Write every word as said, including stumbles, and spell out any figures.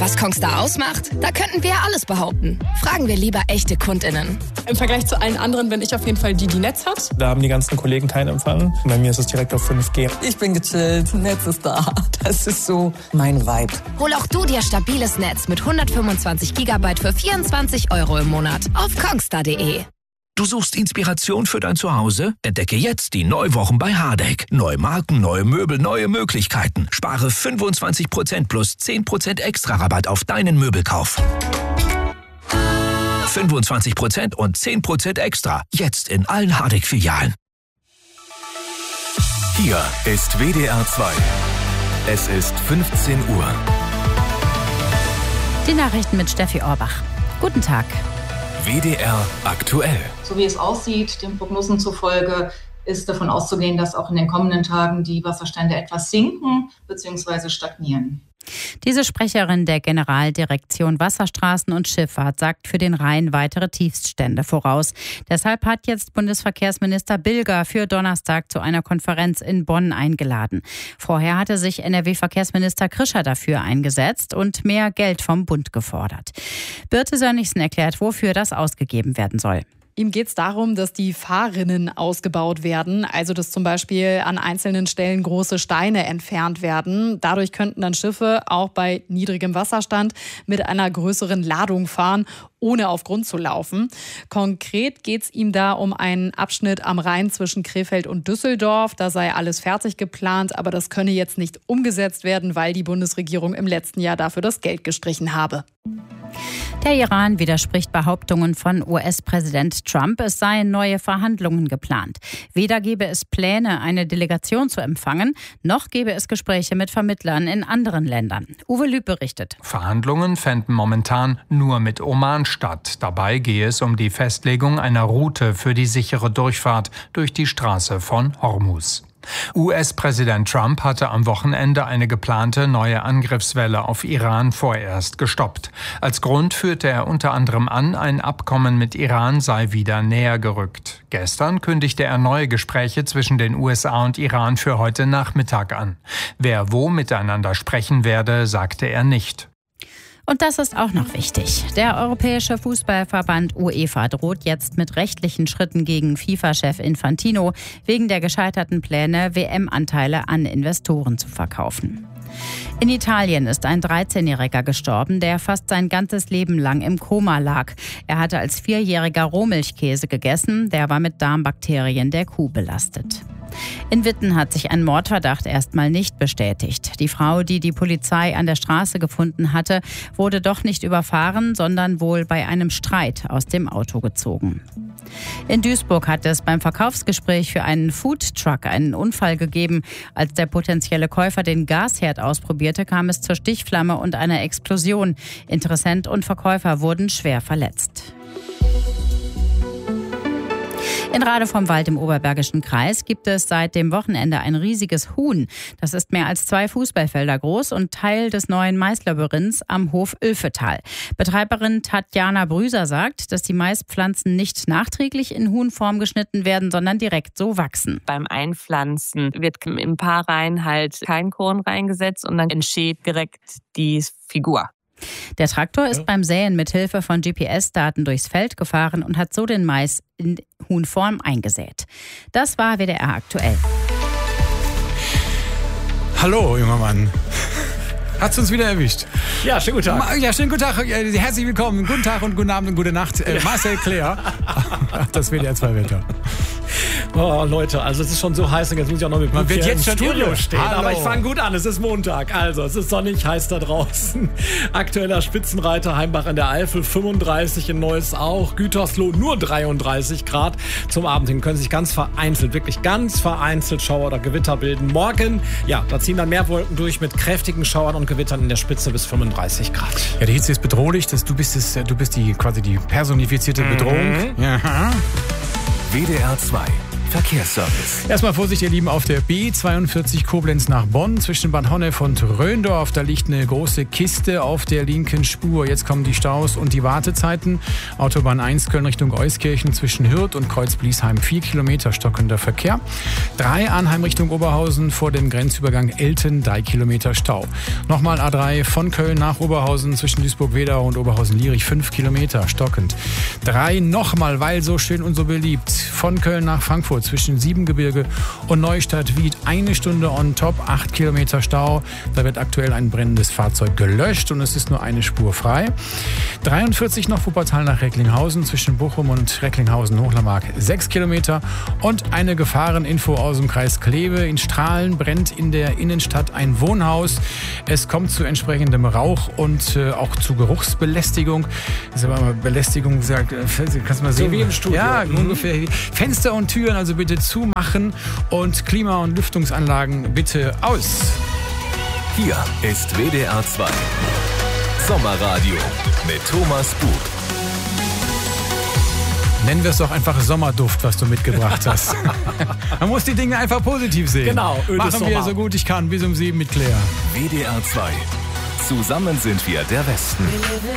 Was Kongstar ausmacht? Da könnten wir ja alles behaupten. Fragen wir lieber echte KundInnen. Im Vergleich zu allen anderen bin ich auf jeden Fall die, die Netz hat. Da haben die ganzen Kollegen keinen Empfang. Bei mir ist es direkt auf fünf G. Ich bin gechillt, Netz ist da. Das ist so mein Vibe. Hol auch du dir stabiles Netz mit hundertfünfundzwanzig Gigabyte für vierundzwanzig Euro im Monat auf kongstar punkt de. Du suchst Inspiration für dein Zuhause? Entdecke jetzt die Neuwochen bei Hardegg. Neue Marken, neue Möbel, neue Möglichkeiten. Spare fünfundzwanzig Prozent plus zehn Prozent extra Rabatt auf deinen Möbelkauf. fünfundzwanzig Prozent und zehn Prozent extra. Jetzt in allen Hardegg-Filialen. Hier ist W D R zwei. Es ist fünfzehn Uhr. Die Nachrichten mit Steffi Orbach. Guten Tag. W D R aktuell. So wie es aussieht, den Prognosen zufolge, ist davon auszugehen, dass auch in den kommenden Tagen die Wasserstände etwas sinken bzw. stagnieren. Diese Sprecherin der Generaldirektion Wasserstraßen und Schifffahrt sagt für den Rhein weitere Tiefststände voraus. Deshalb hat jetzt Bundesverkehrsminister Bilger für Donnerstag zu einer Konferenz in Bonn eingeladen. Vorher hatte sich N R W-Verkehrsminister Krischer dafür eingesetzt und mehr Geld vom Bund gefordert. Birte Sönnigsen erklärt, wofür das ausgegeben werden soll. Ihm geht es darum, dass die Fahrrinnen ausgebaut werden, also dass zum Beispiel an einzelnen Stellen große Steine entfernt werden. Dadurch könnten dann Schiffe auch bei niedrigem Wasserstand mit einer größeren Ladung fahren, ohne auf Grund zu laufen. Konkret geht es ihm da um einen Abschnitt am Rhein zwischen Krefeld und Düsseldorf. Da sei alles fertig geplant, aber das könne jetzt nicht umgesetzt werden, weil die Bundesregierung im letzten Jahr dafür das Geld gestrichen habe. Der Iran widerspricht Behauptungen von U S-Präsident Trump, es seien neue Verhandlungen geplant. Weder gebe es Pläne, eine Delegation zu empfangen, noch gebe es Gespräche mit Vermittlern in anderen Ländern. Uwe Lüb berichtet. Verhandlungen fänden momentan nur mit Oman statt. Dabei gehe es um die Festlegung einer Route für die sichere Durchfahrt durch die Straße von Hormuz. U S-Präsident Trump hatte am Wochenende eine geplante neue Angriffswelle auf Iran vorerst gestoppt. Als Grund führte er unter anderem an, ein Abkommen mit Iran sei wieder näher gerückt. Gestern kündigte er neue Gespräche zwischen den U S A und Iran für heute Nachmittag an. Wer wo miteinander sprechen werde, sagte er nicht. Und das ist auch noch wichtig. Der Europäische Fußballverband UEFA droht jetzt mit rechtlichen Schritten gegen FIFA-Chef Infantino wegen der gescheiterten Pläne, W M-Anteile an Investoren zu verkaufen. In Italien ist ein dreizehnjähriger gestorben, der fast sein ganzes Leben lang im Koma lag. Er hatte als Vierjähriger Rohmilchkäse gegessen, der war mit Darmbakterien der Kuh belastet. In Witten hat sich ein Mordverdacht erstmal nicht bestätigt. Die Frau, die die Polizei an der Straße gefunden hatte, wurde doch nicht überfahren, sondern wohl bei einem Streit aus dem Auto gezogen. In Duisburg hat es beim Verkaufsgespräch für einen Foodtruck einen Unfall gegeben. Als der potenzielle Käufer den Gasherd ausprobierte, kam es zur Stichflamme und einer Explosion. Interessent und Verkäufer wurden schwer verletzt. In Rade vom Wald im Oberbergischen Kreis gibt es seit dem Wochenende ein riesiges Huhn. Das ist mehr als zwei Fußballfelder groß und Teil des neuen Maislabyrinths am Hof Ölfetal. Betreiberin Tatjana Brüser sagt, dass die Maispflanzen nicht nachträglich in Huhnform geschnitten werden, sondern direkt so wachsen. Beim Einpflanzen wird in ein paar Reihen halt kein Korn reingesetzt und dann entsteht direkt die Figur. Der Traktor ist beim Säen mit Hilfe von G P S-Daten durchs Feld gefahren und hat so den Mais in Huhnform eingesät. Das war W D R aktuell. Hallo, junger Mann. Hat's uns wieder erwischt. Ja, schönen guten Tag. Ja, schönen guten Tag. Herzlich willkommen. Guten Tag und guten Abend und gute Nacht. Äh, Marcel Claire. Das W D R zwei Wetter. Oh, Leute, also es ist schon so heiß und jetzt muss ich auch noch mit Man wird jetzt im schon Studio irre. stehen. Hallo. Aber ich fange gut an, es ist Montag, also es ist sonnig, heiß da draußen. Aktueller Spitzenreiter Heimbach an der Eifel, fünfunddreißig, in Neuss auch, Gütersloh nur dreiunddreißig Grad. Zum Abend hin können sich ganz vereinzelt, wirklich ganz vereinzelt Schauer oder Gewitter bilden. Morgen, ja, da ziehen dann mehr Wolken durch mit kräftigen Schauern und Gewittern in der Spitze bis fünfunddreißig Grad. Ja, die Hitze ist bedrohlich, das, du bist, das, du bist die, quasi die personifizierte Bedrohung. Mhm. Ja. W D R zwei. Verkehrsservice. Erstmal Vorsicht, ihr Lieben, auf der B zweiundvierzig Koblenz nach Bonn zwischen Bad Honnef und Röndorf. Da liegt eine große Kiste auf der linken Spur. Jetzt kommen die Staus und die Wartezeiten. Autobahn eins Köln Richtung Euskirchen zwischen Hürth und Kreuz-Bliesheim. Vier Kilometer stockender Verkehr. drei Arnheim Richtung Oberhausen vor dem Grenzübergang Elten. Drei Kilometer Stau. Nochmal A drei von Köln nach Oberhausen zwischen Duisburg-Wedau und Oberhausen-Lierich. Fünf Kilometer stockend. drei nochmal, weil so schön und so beliebt. Von Köln nach Frankfurt zwischen Siebengebirge und Neustadt-Wied. Eine Stunde on top, acht Kilometer Stau. Da wird aktuell ein brennendes Fahrzeug gelöscht und es ist nur eine Spur frei. dreiundvierzig noch Wuppertal nach Recklinghausen zwischen Bochum und Recklinghausen-Hochlermark. Sechs Kilometer. Und eine Gefahreninfo aus dem Kreis Kleve. In Strahlen brennt in der Innenstadt ein Wohnhaus. Es kommt zu entsprechendem Rauch und äh, auch zu Geruchsbelästigung. Das ist aber mal Belästigung gesagt. Kannst du mal sehen? So wie im Studio. Ja, mhm. ungefähr. Fenster und Türen also bitte zumachen und Klima- und Lüftungsanlagen bitte aus. Hier ist W D R zwei Sommerradio mit Thomas Bug. Nennen wir es doch einfach Sommerduft, was du mitgebracht hast. Man muss die Dinge einfach positiv sehen. Genau. Machen wir so gut ich kann. Bis um sieben mit Claire. W D R zwei. Zusammen sind wir der Westen.